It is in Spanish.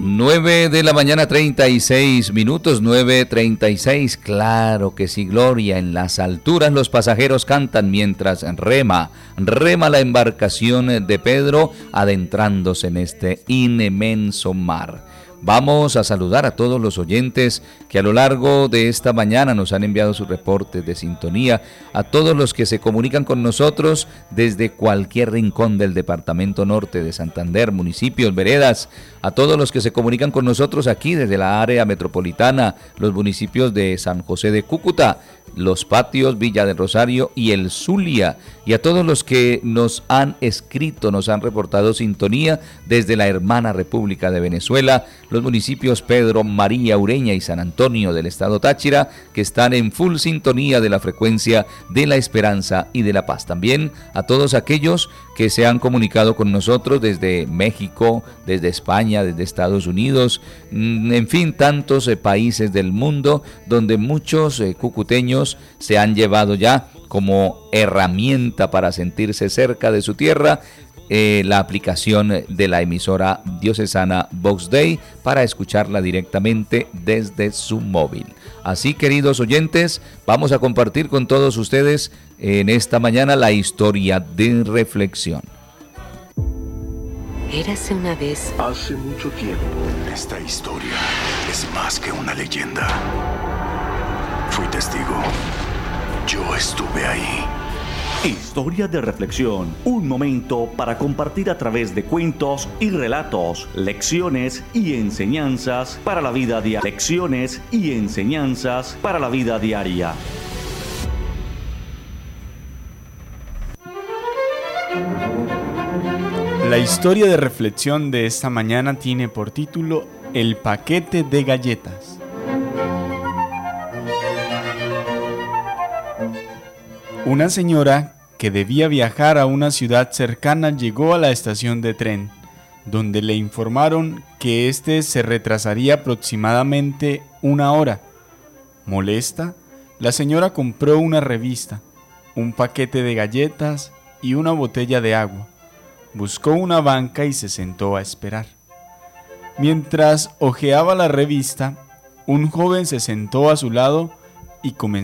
9 de la mañana, 36 minutos, 9:36. Claro que sí, Gloria. En las alturas los pasajeros cantan mientras rema la embarcación de Pedro adentrándose en este inmenso mar. Vamos a saludar a todos los oyentes que a lo largo de esta mañana nos han enviado sus reportes de sintonía, a todos los que se comunican con nosotros desde cualquier rincón del departamento norte de Santander, municipios, veredas, a todos los que se comunican con nosotros aquí desde la área metropolitana, los municipios de San José de Cúcuta, Los Patios, Villa del Rosario y el Zulia, y a todos los que nos han escrito, nos han reportado sintonía desde la hermana República de Venezuela, los municipios Pedro, María, Ureña y San Antonio del estado Táchira, que están en full sintonía de la frecuencia de la esperanza y de la paz. También a todos aquellos que se han comunicado con nosotros desde México, desde España, desde Estados Unidos, en fin, tantos países del mundo donde muchos cucuteños se han llevado ya como herramienta para sentirse cerca de su tierra la aplicación de la emisora diocesana Vox Day para escucharla directamente desde su móvil. Así, queridos oyentes, vamos a compartir con todos ustedes en esta mañana la historia de reflexión. Érase una vez. Hace mucho tiempo. Esta historia es más que una leyenda. Fui testigo. Yo estuve ahí. Historia de reflexión, un momento para compartir a través de cuentos y relatos, lecciones y enseñanzas para la vida diaria. Lecciones y enseñanzas para la vida diaria. La historia de reflexión de esta mañana tiene por título El paquete de galletas. Una señora que debía viajar a una ciudad cercana llegó a la estación de tren, donde le informaron que este se retrasaría aproximadamente 1 hora. Molesta, la señora compró una revista, un paquete de galletas y una botella de agua. Buscó una banca y se sentó a esperar. Mientras hojeaba la revista, un joven se sentó a su lado y comenzó